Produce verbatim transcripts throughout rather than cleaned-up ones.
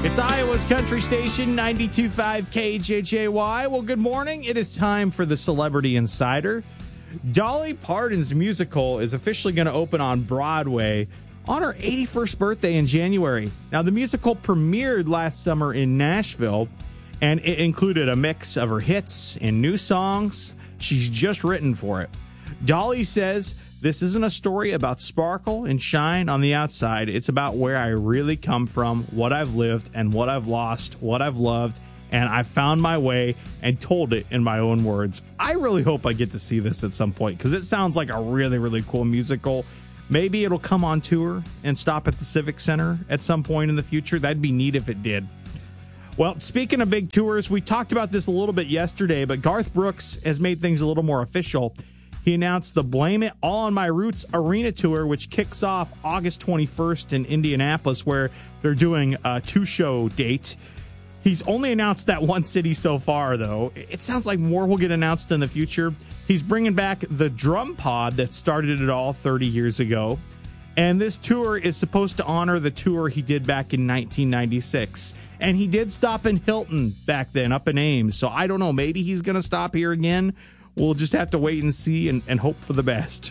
It's Iowa's country station, ninety-two point five K J J Y. Well, good morning. It is time for the Celebrity Insider. Dolly Parton's musical is officially going to open on Broadway on her eighty-first birthday in January. Now, the musical premiered last summer in Nashville, and it included a mix of her hits and new songs she's just written for it. Dolly says this isn't a story about sparkle and shine on the outside. It's about where I really come from, what I've lived and what I've lost, what I've loved, and I found my way and told it in my own words. I really hope I get to see this at some point because it sounds like a really, really cool musical. Maybe it'll come on tour and stop at the Civic Center at some point in the future. That'd be neat if it did. Well, speaking of big tours, we talked about this a little bit yesterday, but Garth Brooks has made things a little more official. He announced the Blame It All on My Roots Arena Tour, which kicks off August twenty-first in Indianapolis, where they're doing a two-show date. He's only announced that one city so far, though. It sounds like more will get announced in the future. He's bringing back the drum pod that started it all thirty years ago. And this tour is supposed to honor the tour he did back in nineteen ninety-six. And he did stop in Hilton back then, up in Ames. So I don't know, maybe he's going to stop here again. We'll just have to wait and see and, and hope for the best.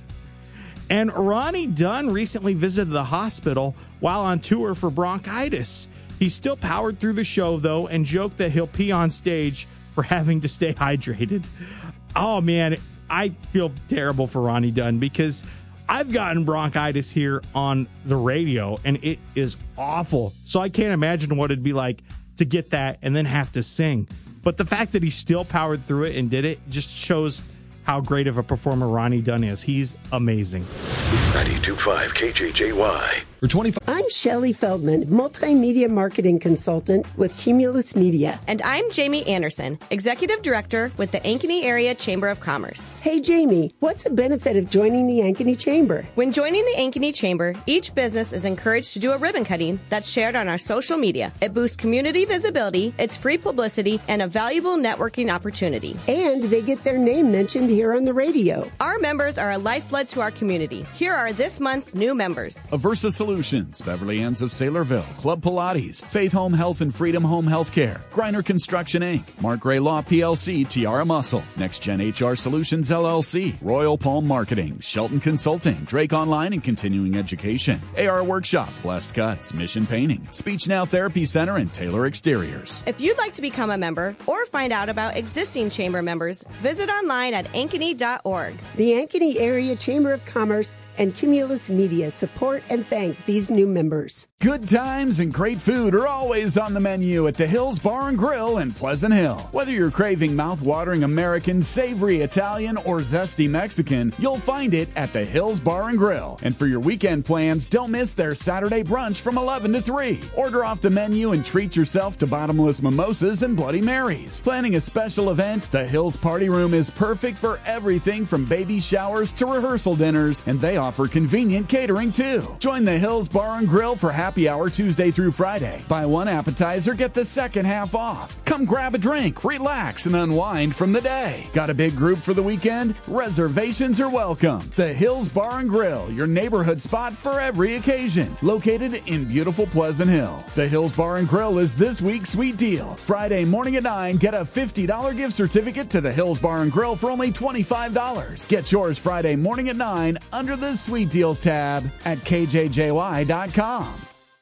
And Ronnie Dunn recently visited the hospital while on tour for bronchitis. He still powered through the show, though, and joked that he'll pee on stage for having to stay hydrated. Oh, man, I feel terrible for Ronnie Dunn because I've gotten bronchitis here on the radio, and it is awful. So I can't imagine what it'd be like to get that and then have to sing. But the fact that he still powered through it and did it just shows how great of a performer Ronnie Dunn is. He's amazing. ninety-two point five K J J Y. For twenty-five I'm Shelley Feldman, multimedia marketing consultant with Cumulus Media. And I'm Jamie Anderson, executive director with the Ankeny Area Chamber of Commerce. Hey, Jamie, what's the benefit of joining the Ankeny Chamber? When joining the Ankeny Chamber, each business is encouraged to do a ribbon cutting that's shared on our social media. It boosts community visibility, it's free publicity, and a valuable networking opportunity. And they get their name mentioned here on the radio. Our members are a lifeblood to our community. Here are this month's new members. Aversa Solutions, Beverly Ann's of Saylorville, Club Pilates, Faith Home Health and Freedom Home Healthcare, Griner Construction Incorporated, Mark Gray Law P L C, Tiara Muscle, Next Gen H R Solutions L L C, Royal Palm Marketing, Shelton Consulting, Drake Online and Continuing Education, A R Workshop, Blessed Cuts, Mission Painting, Speech Now Therapy Center, and Taylor Exteriors. If you'd like to become a member or find out about existing chamber members, visit online at ankeny dot org. The Ankeny Area Chamber of Commerce and Cumulus Media support and thank these new members. Good times and great food are always on the menu at the Hills Bar and Grill in Pleasant Hill. Whether you're craving mouth-watering American, savory Italian, or zesty Mexican, you'll find it at the Hills Bar and Grill. And for your weekend plans, don't miss their Saturday brunch from eleven to three. Order off the menu and treat yourself to bottomless mimosas and Bloody Marys. Planning a special event, the Hills Party Room is perfect for everything from baby showers to rehearsal dinners, and they offer convenient catering too. Join the Hills Bar and Grill for happy hour Tuesday through Friday. Buy one appetizer, get the second half off. Come grab a drink, relax, and unwind from the day. Got a big group for the weekend? Reservations are welcome. The Hills Bar and Grill, your neighborhood spot for every occasion. Located in beautiful Pleasant Hill. The Hills Bar and Grill is this week's sweet deal. Friday morning at nine, get a fifty dollars gift certificate to the Hills Bar and Grill for only twenty-five dollars. Get yours Friday morning at nine under the Sweet Deals tab at K J J Y dot com.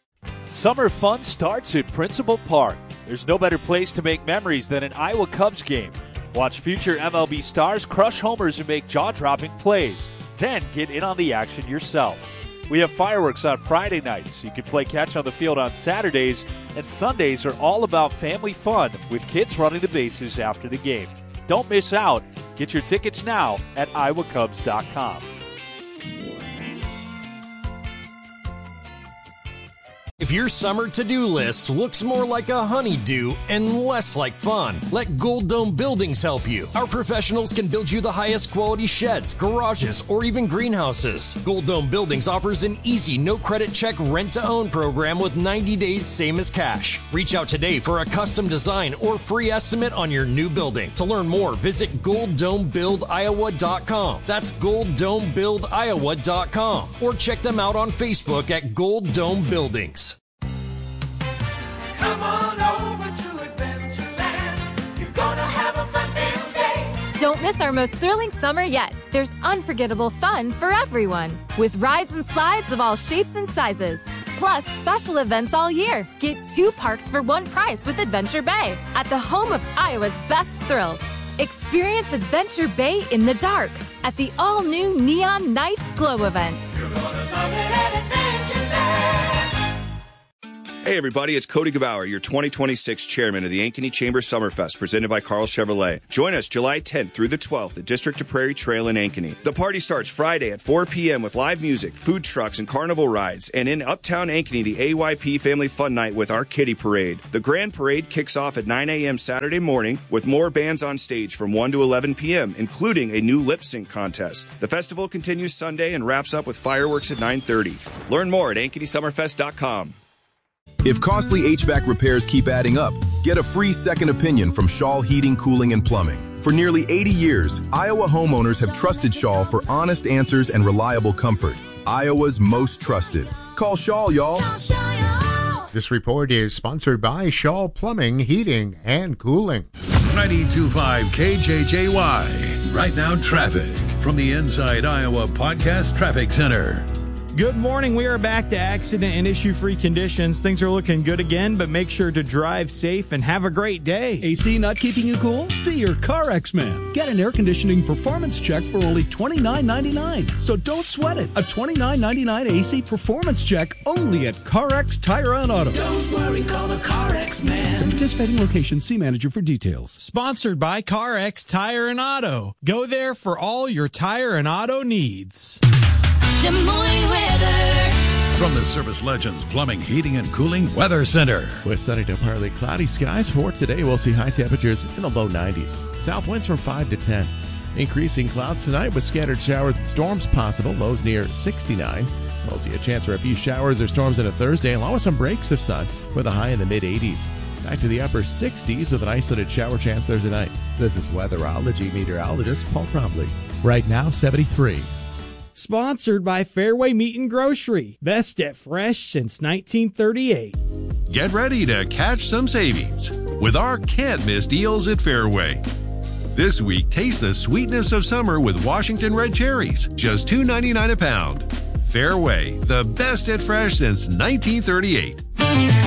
Summer fun starts at Principal Park. There's no better place to make memories than an Iowa Cubs game. Watch future M L B stars crush homers and make jaw-dropping plays. Then get in on the action yourself. We have fireworks on Friday nights. You can play catch on the field on Saturdays, and Sundays are all about family fun with kids running the bases after the game. Don't miss out. Get your tickets now at iowa cubs dot com. If your summer to-do list looks more like a honey-do and less like fun, let Gold Dome Buildings help you. Our professionals can build you the highest quality sheds, garages, or even greenhouses. Gold Dome Buildings offers an easy, no-credit check rent-to-own program with ninety days same as cash. Reach out today for a custom design or free estimate on your new building. To learn more, visit gold dome build iowa dot com. That's gold dome build iowa dot com. Or check them out on Facebook at Gold Dome Buildings. Come on. Don't miss our most thrilling summer yet. There's unforgettable fun for everyone, with rides and slides of all shapes and sizes. Plus, special events all year. Get two parks for one price with Adventure Bay at the home of Iowa's best thrills. Experience Adventure Bay in the dark at the all-new Neon Nights Glow event. You're gonna love it at Adventure Bay. Hey everybody, it's Cody Gebauer, your twenty twenty-six chairman of the Ankeny Chamber Summerfest, presented by Carl Chevrolet. Join us July tenth through the twelfth at District to Prairie Trail in Ankeny. The party starts Friday at four p.m. with live music, food trucks, and carnival rides. And in Uptown Ankeny, the A Y P Family Fun Night with our Kitty Parade. The Grand Parade kicks off at nine a.m. Saturday morning with more bands on stage from one to eleven p.m., including a new lip sync contest. The festival continues Sunday and wraps up with fireworks at nine thirty. Learn more at ankeny summerfest dot com. If costly H V A C repairs keep adding up, get a free second opinion from Shaw Heating, Cooling, and Plumbing. For nearly eighty years, Iowa homeowners have trusted Shaw for honest answers and reliable comfort. Iowa's most trusted. Call Shaw, y'all. This report is sponsored by Shaw Plumbing, Heating, and Cooling. ninety-two point five K J J Y. Right now, traffic from the Inside Iowa Podcast Traffic Center. Good morning. We are back to accident and issue-free conditions. Things are looking good again, but make sure to drive safe and have a great day. A C not keeping you cool? See your CarX man. Get an air conditioning performance check for only twenty-nine ninety-nine. So don't sweat it. A twenty-nine ninety-nine A C performance check only at CarX Tire and Auto. Don't worry, call the CarX man. The participating location, see manager for details. Sponsored by CarX Tire and Auto. Go there for all your tire and auto needs. Des Moines weather. From the Service Legends Plumbing, Heating, and Cooling Weather Center. With sunny to partly cloudy skies for today, we'll see high temperatures in the low nineties. South winds from five to ten. Increasing clouds tonight with scattered showers and storms possible. Lows near sixty-nine. We'll see a chance for a few showers or storms into Thursday, along with some breaks of sun with a high in the mid-eighties. Back to the upper sixties with an isolated shower chance Thursday night. This is weatherology meteorologist Paul Trombley. Right now, seventy-three. Sponsored by Fairway Meat and Grocery. Best at fresh since nineteen thirty-eight. Get ready to catch some savings with our can't miss deals at Fairway. This week, taste the sweetness of summer with Washington red cherries, just two ninety-nine a pound. Fairway, the best at fresh since nineteen thirty-eight.